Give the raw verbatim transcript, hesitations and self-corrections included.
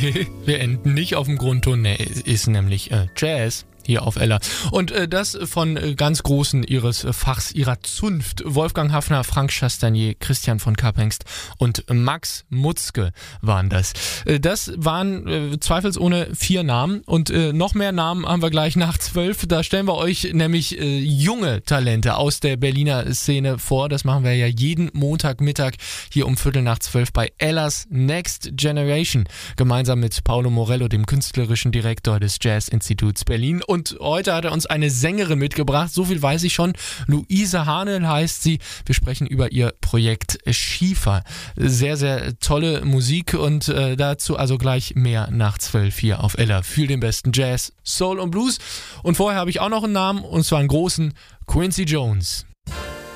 Nee, wir enden nicht auf dem Grundton. Nee, ist nämlich äh, Jazz. Hier auf Ella. Und äh, das von äh, ganz Großen ihres äh, Fachs, ihrer Zunft. Wolfgang Haffner, Frank Chastanier, Christian von Kapengst und äh, Max Mutzke waren das. Äh, das waren äh, zweifelsohne vier Namen und äh, noch mehr Namen haben wir gleich nach zwölf. Da stellen wir euch nämlich äh, junge Talente aus der Berliner Szene vor. Das machen wir ja jeden Montagmittag hier um Viertel nach zwölf bei Ellas Next Generation. Gemeinsam mit Paolo Morello, dem künstlerischen Direktor des Jazz-Instituts Berlin. Und heute hat er uns eine Sängerin mitgebracht, so viel weiß ich schon. Luise Hahnel heißt sie. Wir sprechen über ihr Projekt Schiefer. Sehr, sehr tolle Musik und äh, dazu also gleich mehr nach zwölf hier auf Ella. Für den besten Jazz, Soul und Blues. Und vorher habe ich auch noch einen Namen und zwar einen großen, Quincy Jones.